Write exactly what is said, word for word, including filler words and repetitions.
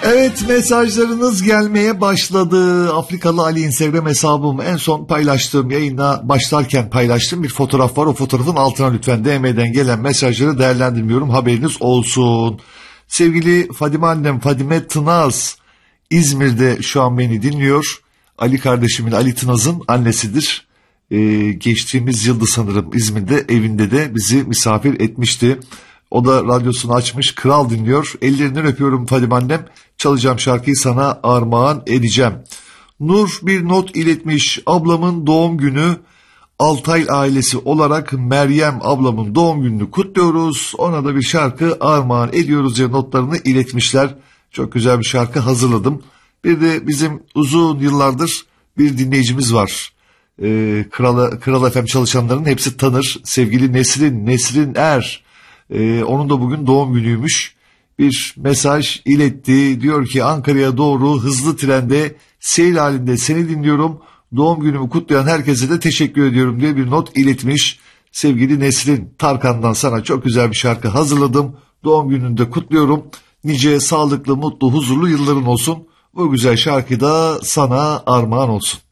Evet, mesajlarınız gelmeye başladı. Afrikalı Ali Instagram hesabım, en son paylaştığım yayına başlarken paylaştığım bir fotoğraf var. O fotoğrafın altına lütfen D M'den gelen mesajları değerlendirmiyorum, haberiniz olsun. Sevgili Fadime annem Fadime Tınaz İzmir'de şu an beni dinliyor. Ali kardeşimin, Ali Tınaz'ın annesidir. Ee, geçtiğimiz yılda sanırım İzmir'de evinde de bizi misafir etmişti. O da radyosunu açmış, kral dinliyor. Ellerinden öpüyorum Fadime annem. Çalacağım şarkıyı sana armağan edeceğim. Nur bir not iletmiş. Ablamın doğum günü, Altay ailesi olarak Meryem ablamın doğum gününü kutluyoruz. Ona da bir şarkı armağan ediyoruz diye notlarını iletmişler. Çok güzel bir şarkı hazırladım. Bir de bizim uzun yıllardır bir dinleyicimiz var. Ee, Kral, Kral F M çalışanların hepsi tanır. Sevgili Nesrin, Nesrin Er. Ee, onun da bugün doğum günüymüş. Bir mesaj iletti. Diyor ki Ankara'ya doğru hızlı trende seyir halinde seni dinliyorum. Doğum günümü kutlayan herkese de teşekkür ediyorum diye bir not iletmiş. Sevgili Nesrin, Tarkan'dan sana çok güzel bir şarkı hazırladım. Doğum gününü de kutluyorum. Nice sağlıklı, mutlu, huzurlu yılların olsun. Bu güzel şarkı da sana armağan olsun.